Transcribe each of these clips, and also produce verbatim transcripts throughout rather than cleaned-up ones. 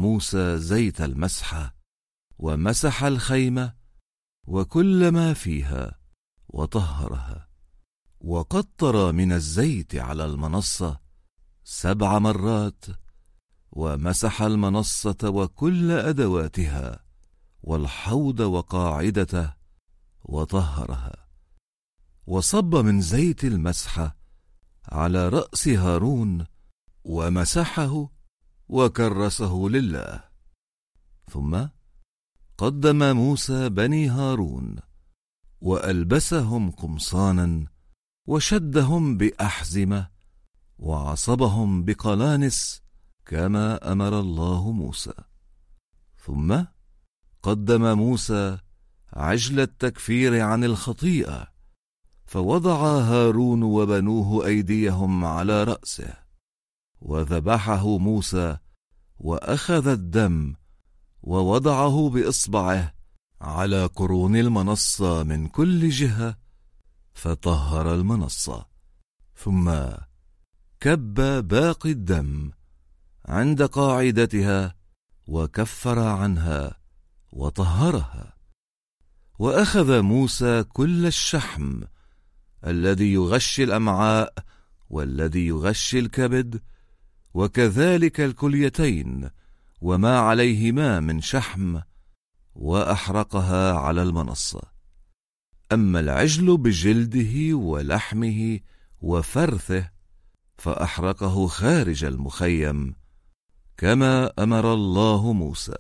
موسى زيت المسحة ومسح الخيمة وكل ما فيها وطهرها، وقطر من الزيت على المنصة سبع مرات، ومسح المنصة وكل أدواتها والحوض وقاعدته وطهرها، وصب من زيت المسحة على رأس هارون ومسحه وكرسه لله. ثم قدم موسى بني هارون وألبسهم قمصانا وشدهم بأحزمة وعصبهم بقلانس كما أمر الله موسى. ثم قدم موسى عجل التكفير عن الخطيئة، فوضع هارون وبنوه أيديهم على رأسه، وذبحه موسى وأخذ الدم ووضعه بإصبعه على قرون المنصة من كل جهة فطهر المنصة. ثم كب باقي الدم عند قاعدتها وكفر عنها وطهرها. وأخذ موسى كل الشحم الذي يغشي الأمعاء والذي يغشي الكبد، وكذلك الكليتين وما عليهما من شحم، وأحرقها على المنصة. أما العجل بجلده ولحمه وفرثه فأحرقه خارج المخيم كما أمر الله موسى.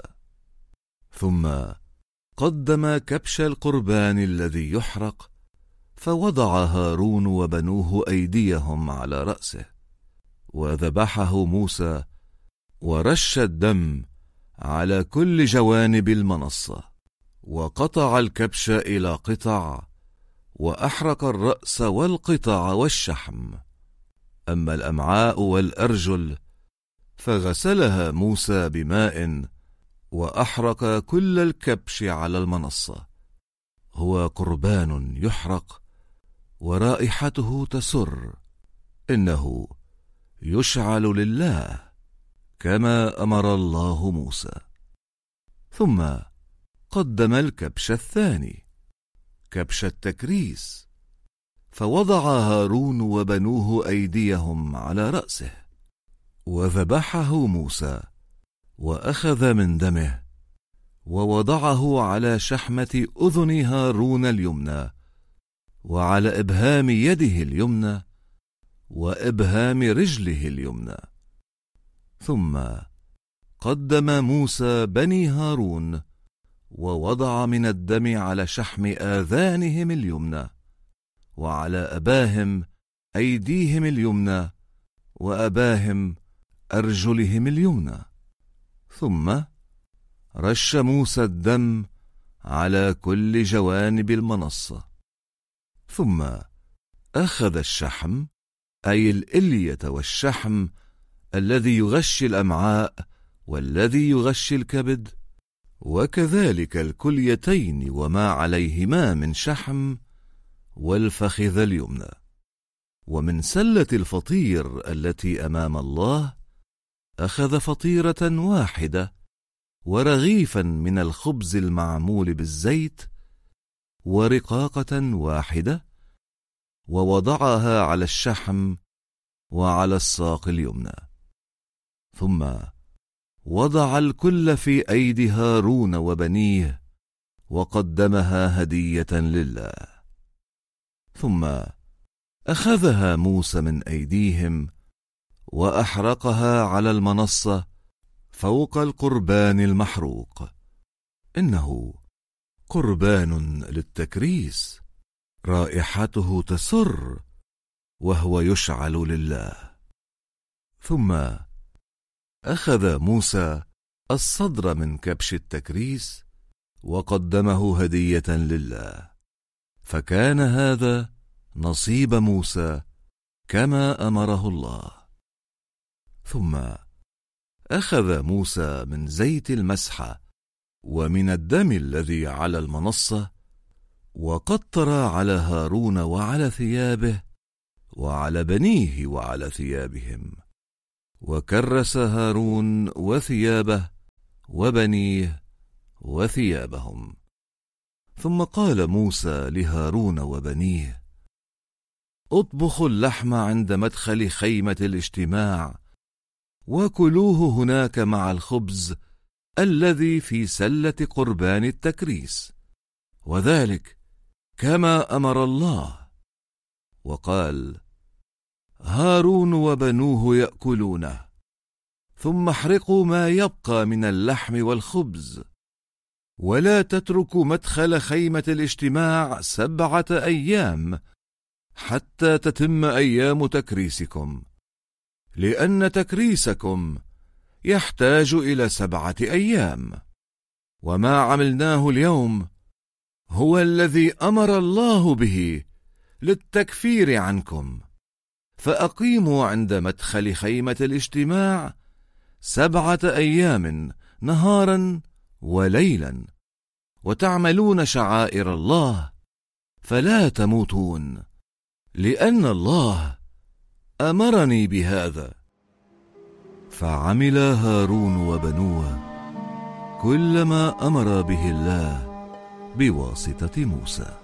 ثم قدم كبش القربان الذي يحرق، فوضع هارون وبنوه أيديهم على رأسه، وذبحه موسى ورش الدم على كل جوانب المنصة، وقطع الكبش إلى قطع، وأحرق الرأس والقطع والشحم. أما الأمعاء والأرجل فغسلها موسى بماء، وأحرق كل الكبش على المنصة. هو قربان يحرق ورائحته تسر، إنه يشعل لله كما أمر الله موسى. ثم قدم الكبش الثاني كبش التكريس، فوضع هارون وبنوه أيديهم على رأسه، وذبحه موسى وأخذ من دمه ووضعه على شحمة أذن هارون اليمنى، وعلى إبهام يده اليمنى، وإبهام رجله اليمنى. ثم قدم موسى بني هارون ووضع من الدم على شحم آذانهم اليمنى، وعلى أباهم أيديهم اليمنى، وأباهم أرجلهم اليمنى. ثم رش موسى الدم على كل جوانب المنصة. ثم أخذ الشحم، أي الإلية والشحم الذي يغشي الأمعاء والذي يغشي الكبد، وكذلك الكليتين وما عليهما من شحم، والفخذ اليمنى، ومن سلة الفطير التي أمام الله أخذ فطيرة واحدة ورغيفا من الخبز المعمول بالزيت ورقاقة واحدة، ووضعها على الشحم وعلى الساق اليمنى. ثم وضع الكل في أيدي هارون وبنيه وقدمها هدية لله. ثم أخذها موسى من أيديهم وأحرقها على المنصة فوق القربان المحروق، إنه قربان للتكريس، رائحته تسر، وهو يشعل لله. ثم أخذ موسى الصدر من كبش التكريس وقدمه هدية لله، فكان هذا نصيب موسى كما أمره الله. ثم أخذ موسى من زيت المسحة ومن الدم الذي على المنصة، وقطر على هارون وعلى ثيابه وعلى بنيه وعلى ثيابهم، وكرس هارون وثيابه وبنيه وثيابهم. ثم قال موسى لهارون وبنيه: اطبخوا اللحم عند مدخل خيمة الاجتماع، وكلوه هناك مع الخبز الذي في سلة قربان التكريس، وذلك كما أمر الله. وقال: هارون وبنوه يأكلونه، ثم احرقوا ما يبقى من اللحم والخبز، ولا تتركوا مدخل خيمة الاجتماع سبعة أيام حتى تتم أيام تكريسكم، لأن تكريسكم يحتاج إلى سبعة أيام. وما عملناه اليوم هو الذي أمر الله به للتكفير عنكم، فأقيموا عند مدخل خيمة الاجتماع سبعة أيام نهارا وليلا، وتعملون شعائر الله، فلا تموتون، لأن الله أمرني بهذا. فعمل هارون وبنوه كل ما أمر به الله بواسطة موسى.